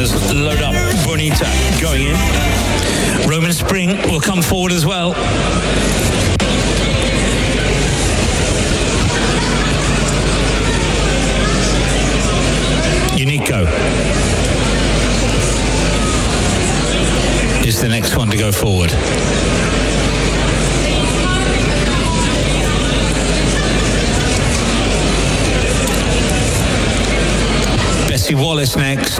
as Load Up Bonita going in. Roman Spring will come forward as well. Unico is the next one to go forward. Bessie Wallace next.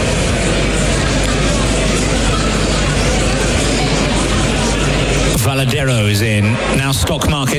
Valadero is in. Now Stock Market.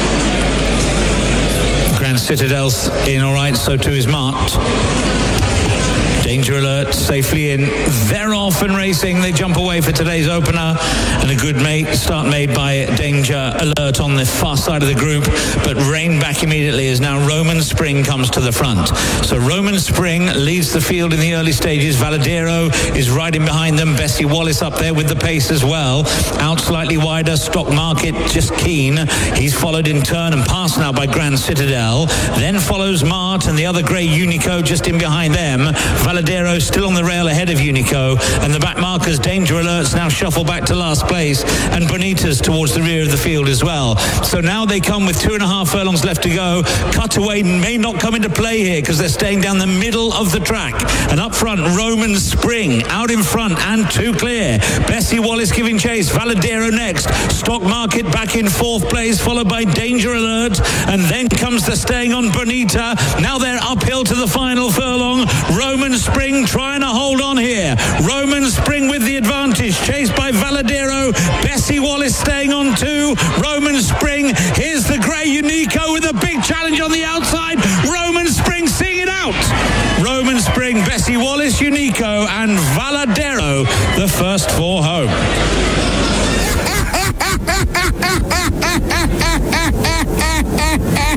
Grand Citadel's in all right, so too is Mart. Danger Alert safely in. They're off and racing. They jump away for today's opener. And a good start made by Danger Alert on the far side of the group. But reined back immediately as now Roman Spring comes to the front. So Roman Spring leads the field in the early stages. Valadero is riding behind them. Bessie Wallace up there with the pace as well. Out slightly wider. Stock Market just keen. He's followed in turn and passed now by Grand Citadel. Then follows Mart and the other grey Unico just in behind them. Valadero still on the rail ahead of Unico, and the back markers Danger Alerts now shuffle back to last place, and Bonitas towards the rear of the field as well. So now they come with 2.5 furlongs left to go. Cutaway may not come into play here because they're staying down the middle of the track, and up front Roman Spring out in front and too clear. Bessie Wallace giving chase. Valadero next. Stock Market back in 4th place, followed by Danger Alert, and then comes the staying on Bonita. Now they're uphill to the final furlong. Roman Spring trying to hold on here. Roman Spring with the advantage, chased by Valadero. Bessie Wallace staying on 2. Roman Spring, here's the grey Unico with a big challenge on the outside. Roman Spring seeing it out. Roman Spring, Bessie Wallace, Unico and Valadero, the first 4 home.